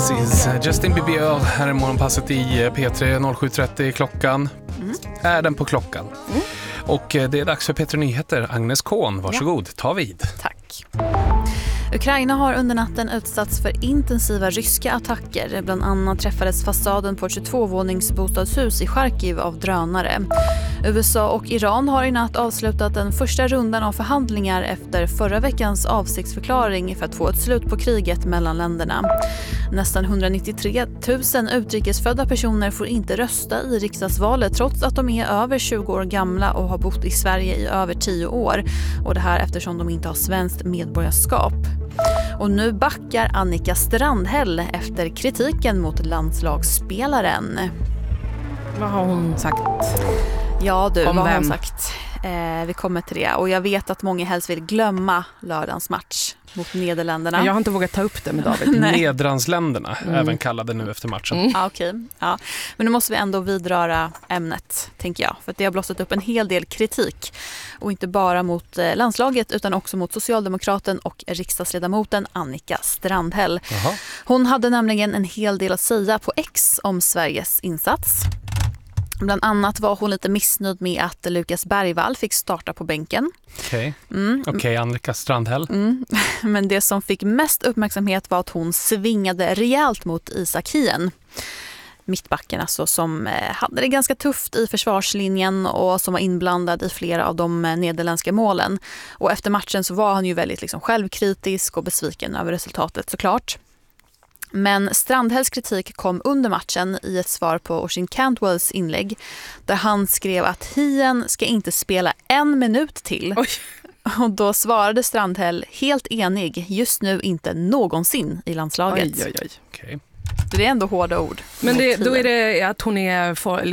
Precis, Justin Bieber här är morgonpasset i P3 07.30 klockan. Är den på klockan? Och det är dags för P3 Nyheter. Agnes Kohn, varsågod, ta vid. Tack. Ukraina har under natten utsatts för intensiva ryska attacker. Bland annat träffades fasaden på ett 22-våningsbostadshus i Charkiv av drönare. USA och Iran har i natt avslutat den första rundan av förhandlingar efter förra veckans avsiktsförklaring för att få ett slut på kriget mellan länderna. Nästan 193 000 utrikesfödda personer får inte rösta i riksdagsvalet trots att de är över 20 år gamla och har bott i Sverige i över 10 år. Och det här eftersom de inte har svenskt medborgarskap. Och nu backar Annika Strandhäll efter kritiken mot landslagsspelaren. Vad har hon sagt? Ja du, vad har hon sagt? Vi kommer till det. Och jag vet att många helst vill glömma lördagens match mot Nederländerna. Jag har inte vågat ta upp det med David. Nedransländerna, även kallade nu efter matchen. Ja, okej. Ja. Men nu måste vi ändå vidröra ämnet, tänker jag. För att det har blossat upp en hel del kritik. Och inte bara mot landslaget utan också mot socialdemokraten och riksdagsledamoten Annika Strandhäll. Jaha. Hon hade nämligen en hel del att säga på X om Sveriges insats. Bland annat var hon lite missnöjd med att Lukas Bergvall fick starta på bänken. Okej, Annika Strandhäll. Men det som fick mest uppmärksamhet var att hon svingade rejält mot Isak Hien. Mittbacken alltså, som hade det ganska tufft i försvarslinjen och som var inblandad i flera av de nederländska målen. Och efter matchen så var han ju väldigt självkritisk och besviken över resultatet såklart. Men Strandhälls kritik kom under matchen i ett svar på Oisin Cantwells inlägg där han skrev att Hien ska inte spela 1 minut till. Oj. Och då svarade Strandhäll helt enig, just nu inte någonsin i landslaget. Oj. Okej. Det är ändå hårda ord. Men då är det att hon är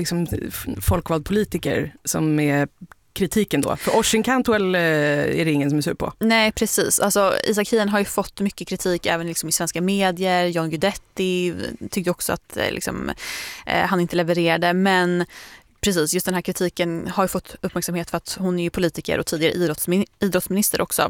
folkvald politiker som är kritiken då. För Oisin Cantwell är det ingen som är sur på. Nej, precis. Alltså, Isak Hien har ju fått mycket kritik även i svenska medier. John Guidetti tyckte också att han inte levererade. Men precis, just den här kritiken har ju fått uppmärksamhet för att hon är ju politiker och tidigare idrottsminister också.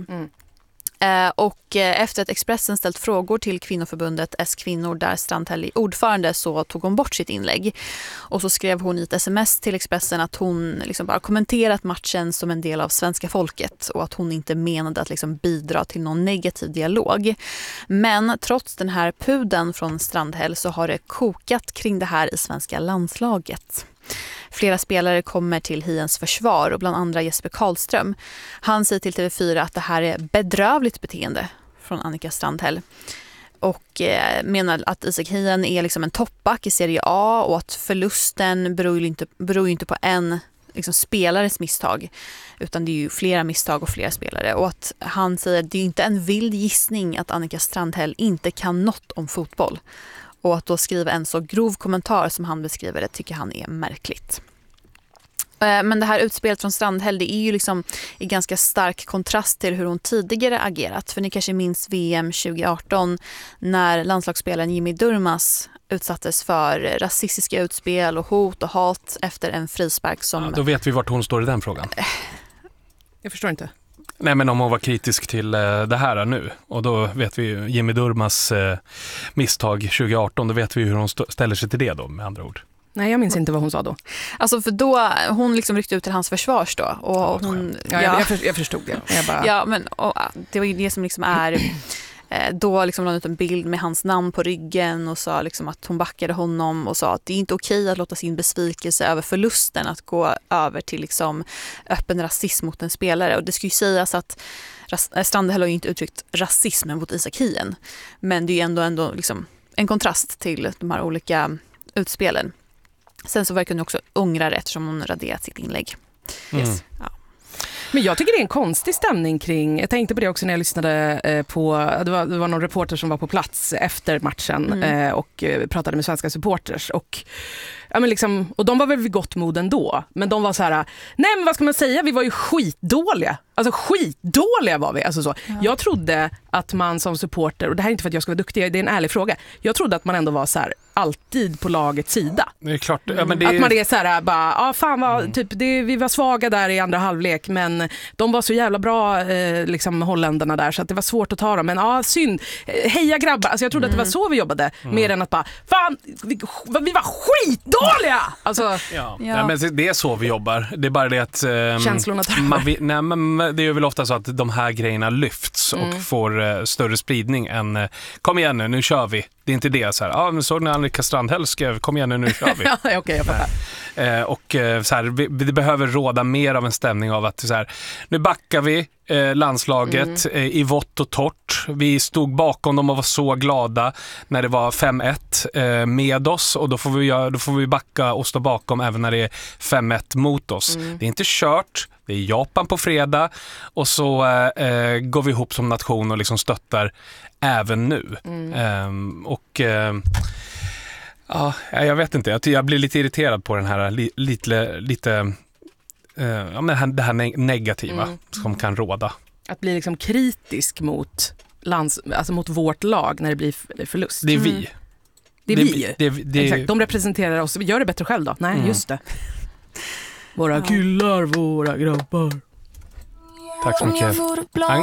Och efter att Expressen ställt frågor till kvinnoförbundet S-kvinnor där Strandhäll är ordförande så tog hon bort sitt inlägg. Och så skrev hon i ett sms till Expressen att hon bara kommenterat matchen som en del av svenska folket och att hon inte menade att bidra till någon negativ dialog. Men trots den här puden från Strandhäll så har det kokat kring det här i svenska landslaget. Flera spelare kommer till Hiens försvar och bland andra Jesper Karlström. Han säger till TV4 att det här är bedrövligt beteende från Annika Strandhäll. Och menar att Isak Hien är en toppback i Serie A och att förlusten beror ju inte på en spelares misstag utan det är ju flera misstag och flera spelare. Och att han säger att det är inte en vild gissning att Annika Strandhäll inte kan något om fotboll. Och att då skriva en så grov kommentar som han beskriver det tycker han är märkligt. Men det här utspelet från Strandhäll det är ju i ganska stark kontrast till hur hon tidigare agerat. För ni kanske minns VM 2018 när landslagsspelaren Jimmy Durmaz utsattes för rasistiska utspel och hot och hat efter en frispark som... Ja, då vet vi vart hon står i den frågan. Jag förstår inte. Nej, men om hon var kritisk till det här nu och då vet vi ju Jimmy Durmaz misstag 2018, då vet vi hur hon ställer sig till det då med andra ord. Nej, jag minns inte vad hon sa då. Alltså för då, hon ryckte ut till hans försvars då. Och hon, jag förstod det. Ja, men det var ju det som är... Då la ut en bild med hans namn på ryggen och sa att hon backade honom och sa att det är inte okej att låta sin besvikelse över förlusten att gå över till öppen rasism mot en spelare. Och det ska ju sägas att Strandhäll har ju inte uttryckt rasismen mot Isak Hien, men det är ju ändå en kontrast till de här olika utspelen. Sen så verkar hon också ångra det eftersom hon raderat sitt inlägg. Yes. Ja. Men jag tycker det är en konstig stämning kring, jag tänkte på det också när jag lyssnade på, det var någon reporter som var på plats efter matchen och pratade med svenska supporters och och de var väl vid gott mod ändå, men de var så här: nej men vad ska man säga, vi var ju skitdåliga. Alltså skitdåliga var vi. Alltså så. Ja. Jag trodde att man som supporter, och det här är inte för att jag ska vara duktig, det är en ärlig fråga. Jag trodde att man ändå var så här alltid på lagets sida. Det är klart. Att man är så här bara, fan vad, typ, vi var svaga där i andra halvlek, men de var så jävla bra liksom holländarna där så att det var svårt att ta dem. Men synd. Heja grabbar. Alltså jag trodde att det var så vi jobbade, mer än att bara, fan, vi var skitdåliga! Alltså, ja. Nej, men det är så vi jobbar. Det är bara det att känslorna nej, men det är väl ofta så att de här grejerna lyfts och får större spridning än kom igen nu kör vi. Det är inte det så här, men såg ni Annika Strandhäll skrev, kom igen nu kör vi. Ja, okej, jag fattar. Och så här, det behöver råda mer av en stämning av att så här, nu backar vi landslaget i vått och torrt. Vi stod bakom dem och var så glada när det var 5-1 med oss, och då får vi backa och stå bakom även när det är 5-1 mot oss. Det är inte kört. Det är Japan på fredag, och så går vi ihop som nation och liksom stöttar även nu. Ja, jag vet inte. Jag blir lite irriterad på den här lite det här negativa som kan råda. Att bli liksom kritisk mot mot vårt lag när det blir förlust. Det är vi. Det är vi. Exakt. De representerar oss. Gör det bättre själv då. Nej, just det. Våra killar, våra grabbar. Tack så mycket.